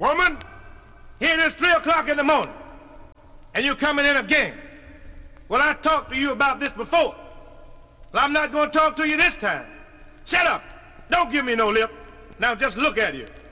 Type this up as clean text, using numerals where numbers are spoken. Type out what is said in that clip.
Woman, here it is 3 o'clock in the morning, and you're coming in again. Well, I talked to you about this before. Well, I'm not going to talk to you this time. Shut up. Don't give me no lip. Now just look at you.